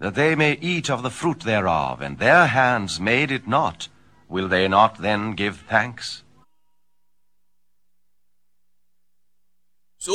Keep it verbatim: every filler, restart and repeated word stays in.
that they may eat of the fruit thereof, and their hands made it not, will they not then give thanks?